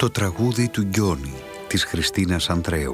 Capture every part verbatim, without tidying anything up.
Το τραγούδι του Γκιόνι της Χριστίνας Ανδρέου.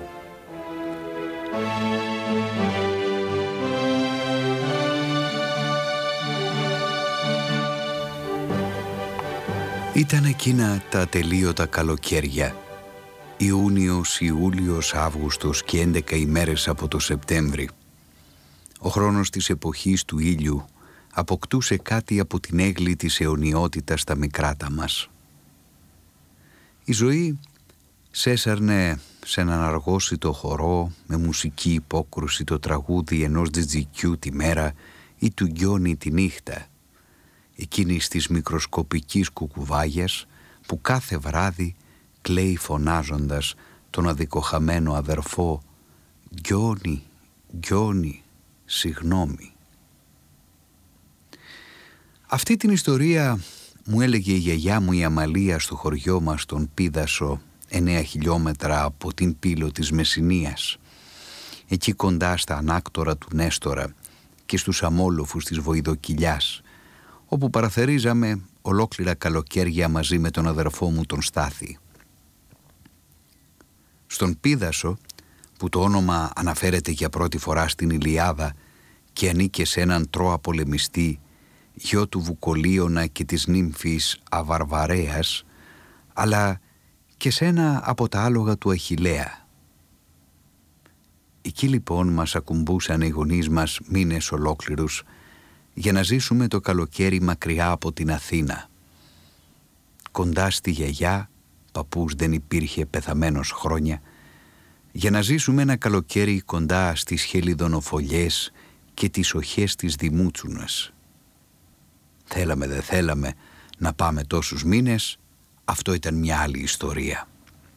Ήταν εκείνα τα ατελείωτα καλοκαίρια, Ιούνιος, Ιούλιος, Αύγουστος και έντεκα ημέρες από το Σεπτέμβρη. Ο χρόνος της εποχής του ήλιου αποκτούσε κάτι από την έγκλη της αιωνιότητας στα μικράτα μας. Η ζωή σέσαρνε σε έναν αργόσιτο χορό με μουσική υπόκρουση το τραγούδι ενός τζιτζικιού τη μέρα ή του Γκιόνι τη νύχτα, εκείνης της μικροσκοπικής κουκουβάγιας που κάθε βράδυ κλαίει φωνάζοντας τον αδικοχαμένο αδερφό «Γκιόνι, Γκιόνι, συγγνώμη». Αυτή την ιστορία μου έλεγε η γιαγιά μου η Αμαλία στο χωριό μας τον Πίδασο, εννέα χιλιόμετρα από την Πύλο της Μεσσηνίας, εκεί κοντά στα ανάκτορα του Νέστορα και στους αμόλοφους της Βοηδοκυλιάς, όπου παραθερίζαμε ολόκληρα καλοκαίρια μαζί με τον αδερφό μου τον Στάθη. Στον Πίδασο, που το όνομα αναφέρεται για πρώτη φορά στην Ιλιάδα και ανήκε σε έναν Τρόα πολεμιστή, γιο του Βουκολίωνα και της νύμφης Αβαρβαρέας, αλλά και σε ένα από τα άλογα του Αχιλλέα. Εκεί λοιπόν μας ακουμπούσαν οι γονείς μας μήνες ολόκληρους για να ζήσουμε το καλοκαίρι μακριά από την Αθήνα. Κοντά στη γιαγιά, παππούς δεν υπήρχε, πεθαμένος χρόνια, για να ζήσουμε ένα καλοκαίρι κοντά στις χελιδονοφολιές και τις οχές της Δημούτσουνας. Θέλαμε δε θέλαμε να πάμε τόσους μήνες, αυτό ήταν μια άλλη ιστορία.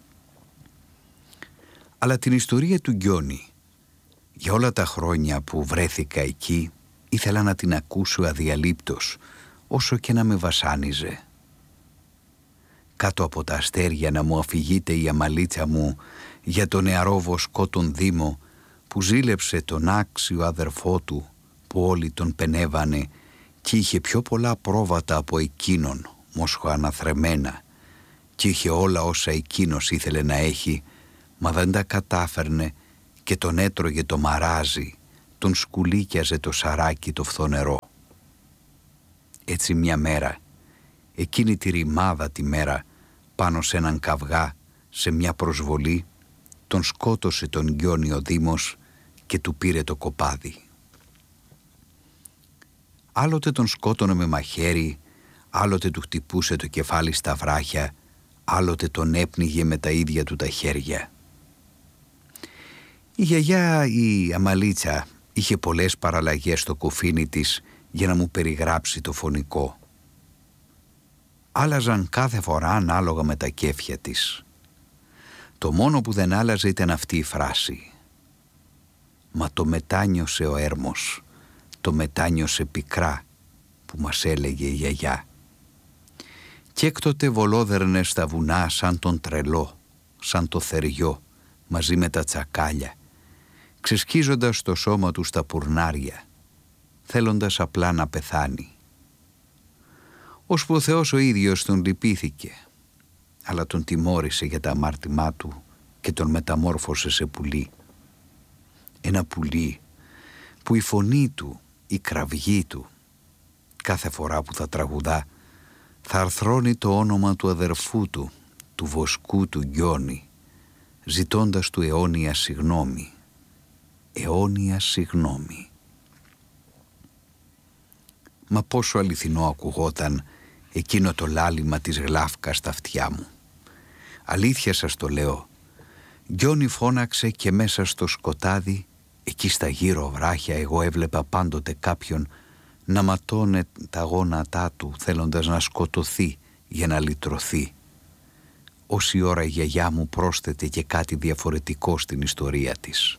Αλλά την ιστορία του Γκιόνι, για όλα τα χρόνια που βρέθηκα εκεί, ήθελα να την ακούσω αδιαλείπτως, όσο και να με βασάνιζε. Κάτω από τα αστέρια να μου αφηγείται η Αμαλίτσα μου για τον νεαρό βοσκό τον Δήμο που ζήλεψε τον άξιο αδερφό του που όλοι τον πενεύανε και είχε πιο πολλά πρόβατα από εκείνον, μοσχοαναθρεμένα, και είχε όλα όσα εκείνος ήθελε να έχει, μα δεν τα κατάφερνε και τον έτρωγε το μαράζι, τον σκουλίκιαζε το σαράκι το φθονερό. Έτσι μια μέρα, εκείνη τη ρημάδα τη μέρα, πάνω σε έναν καυγά, σε μια προσβολή, τον σκότωσε τον Γκιόνι ο Δήμος και του πήρε το κοπάδι. Άλλοτε τον σκότωνε με μαχαίρι, άλλοτε του χτυπούσε το κεφάλι στα βράχια, άλλοτε τον έπνιγε με τα ίδια του τα χέρια. Η γιαγιά η Αμαλίτσα είχε πολλές παραλλαγές στο κουφίνι της για να μου περιγράψει το φωνικό. Άλλαζαν κάθε φορά ανάλογα με τα κέφια της. Το μόνο που δεν άλλαζε ήταν αυτή η φράση. «Μα το μετάνιωσε ο έρμος, το μετάνιωσε πικρά», που μας έλεγε η γιαγιά. Κι έκτοτε βολόδερνε στα βουνά σαν τον τρελό, σαν το θεριό, μαζί με τα τσακάλια, ξεσκίζοντας το σώμα του στα πουρνάρια, θέλοντας απλά να πεθάνει. Ώσπου ο Θεός ο ίδιος τον λυπήθηκε, αλλά τον τιμώρησε για τα αμάρτημά του και τον μεταμόρφωσε σε πουλί. Ένα πουλί που η φωνή του, η κραυγή του, κάθε φορά που θα τραγουδά, θα αρθρώνει το όνομα του αδερφού του, του βοσκού του Γκιόνι, ζητώντας του αιώνια συγνώμη. Αιώνια συγνώμη. Μα πόσο αληθινό ακουγόταν εκείνο το λάλημα της γλάφκας στα αυτιά μου. Αλήθεια σας το λέω, Γκιόνι φώναξε και μέσα στο σκοτάδι, εκεί στα γύρω βράχια, εγώ έβλεπα πάντοτε κάποιον να ματώνε τα γόνατά του θέλοντας να σκοτωθεί για να λυτρωθεί. Όση ώρα η γιαγιά μου πρόσθεται και κάτι διαφορετικό στην ιστορία της.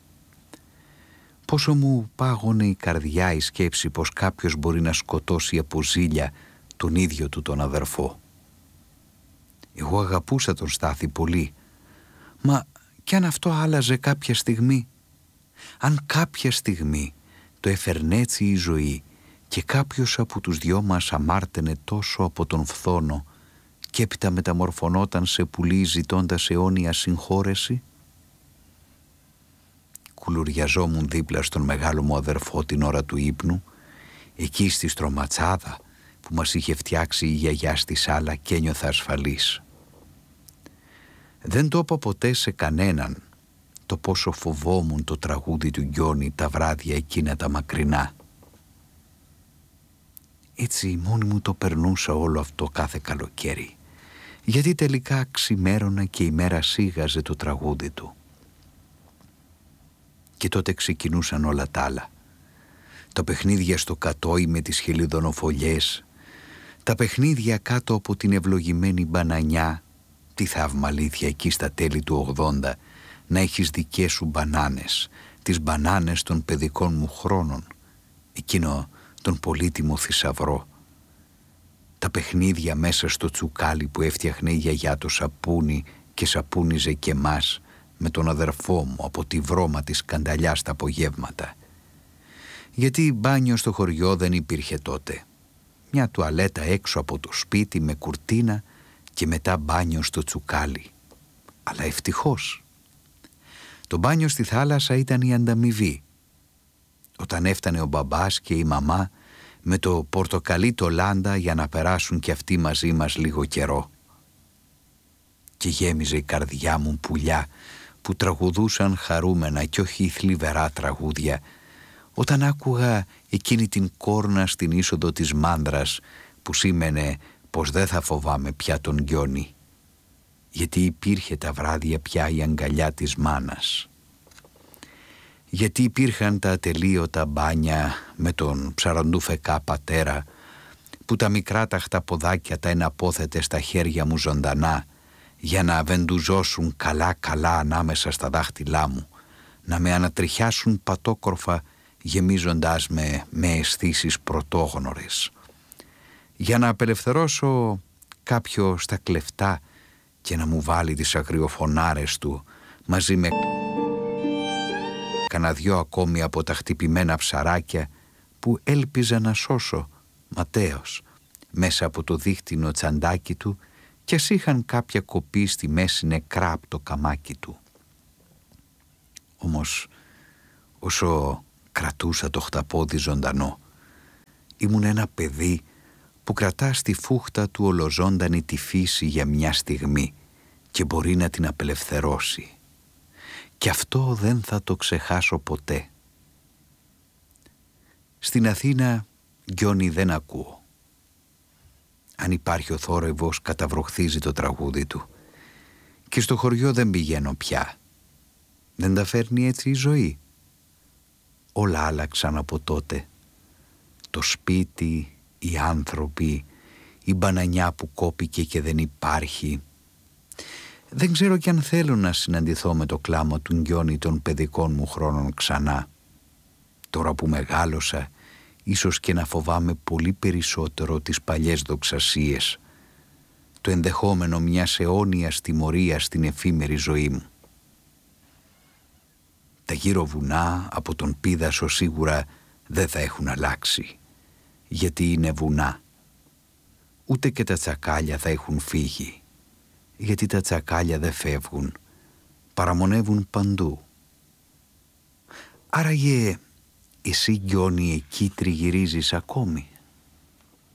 Πόσο μου πάγωνε η καρδιά η σκέψη πως κάποιος μπορεί να σκοτώσει από ζήλια τον ίδιο του τον αδερφό. Εγώ αγαπούσα τον Στάθη πολύ, μα κι αν αυτό άλλαζε κάποια στιγμή, αν κάποια στιγμή το έφερνε έτσι η ζωή και κάποιος από τους δυο μας αμάρτενε τόσο από τον φθόνο και έπειτα μεταμορφωνόταν σε πουλί ζητώντας αιώνια συγχώρεση. Κουλουριαζόμουν δίπλα στον μεγάλο μου αδερφό την ώρα του ύπνου, εκεί στη στρωματσάδα που μας είχε φτιάξει η γιαγιά στη σάλα, και ένιωθα ασφαλής. Δεν το είπα ποτέ σε κανέναν το πόσο φοβόμουν το τραγούδι του Γκιόνι τα βράδια εκείνα τα μακρινά. Έτσι μόνη μου το περνούσα όλο αυτό κάθε καλοκαίρι, γιατί τελικά ξημέρωνα και η μέρα σίγαζε το τραγούδι του. Και τότε ξεκινούσαν όλα τα άλλα. Τα παιχνίδια στο κατόι με τις χελιδονοφολιές, τα παιχνίδια κάτω από την ευλογημένη μπανανιά. Τι θαύμα αλήθεια εκεί στα τέλη του ογδόντα να έχεις δικές σου μπανάνες, τις μπανάνες των παιδικών μου χρόνων, εκείνο τον πολύτιμο θησαυρό. Τα παιχνίδια μέσα στο τσουκάλι που έφτιαχνε η γιαγιά το σαπούνι και σαπούνιζε και μας με τον αδερφό μου από τη βρώμα της κανταλιάς τα απογεύματα. Γιατί μπάνιο στο χωριό δεν υπήρχε τότε. Μια τουαλέτα έξω από το σπίτι με κουρτίνα και μετά μπάνιο στο τσουκάλι. Αλλά ευτυχώς. Το μπάνιο στη θάλασσα ήταν η ανταμοιβή. Όταν έφτανε ο μπαμπάς και η μαμά με το πορτοκαλί το λάντα για να περάσουν κι αυτοί μαζί μας λίγο καιρό. Και γέμιζε η καρδιά μου πουλιά που τραγουδούσαν χαρούμενα κι όχι θλιβερά τραγούδια, όταν άκουγα εκείνη την κόρνα στην είσοδο της μάνδρας που σήμαινε πως δεν θα φοβάμαι πια τον Γκιόνι, γιατί υπήρχε τα βράδια πια η αγκαλιά της μάνας. Γιατί υπήρχαν τα ατελείωτα μπάνια με τον ψαραντούφεκα πατέρα που τα μικρά τα χταποδάκια τα εναπόθετε στα χέρια μου ζωντανά για να βεντουζώσουν καλά-καλά ανάμεσα στα δάχτυλά μου, να με ανατριχιάσουν πατόκορφα γεμίζοντάς με με αισθήσεις πρωτόγνωρες, για να απελευθερώσω κάποιο στα κλεφτά και να μου βάλει τις αγριοφωνάρες του μαζί με κανένα δυο ακόμη από τα χτυπημένα ψαράκια που έλπιζα να σώσω ματέως μέσα από το δίχτυνο τσαντάκι του, κι ας είχαν κάποια κοπή στη μέση νεκρά από το καμάκι του. Όμως όσο κρατούσα το χταπόδι ζωντανό, ήμουν ένα παιδί που κρατά στη φούχτα του ολοζώντανη τη φύση για μια στιγμή και μπορεί να την απελευθερώσει. Και αυτό δεν θα το ξεχάσω ποτέ. Στην Αθήνα Γκιόνι δεν ακούω. Αν υπάρχει ο θόρυβος καταβροχθίζει το τραγούδι του. Και στο χωριό δεν πηγαίνω πια. Δεν τα φέρνει έτσι η ζωή. Όλα άλλαξαν από τότε. Το σπίτι, οι άνθρωποι, η μπανανιά που κόπηκε και δεν υπάρχει. Δεν ξέρω κι αν θέλω να συναντηθώ με το κλάμα του Γκιόνι των παιδικών μου χρόνων ξανά. Τώρα που μεγάλωσα, ίσως και να φοβάμαι πολύ περισσότερο τις παλιές δοξασίες, το ενδεχόμενο μιας αιώνιας τιμωρίας στην εφήμερη ζωή μου. Τα γύρω βουνά από τον Πίδασο σίγουρα δεν θα έχουν αλλάξει, γιατί είναι βουνά. Ούτε και τα τσακάλια θα έχουν φύγει, γιατί τα τσακάλια δεν φεύγουν, παραμονεύουν παντού. Άραγε εσύ Γκιόνι εκεί τριγυρίζεις ακόμη?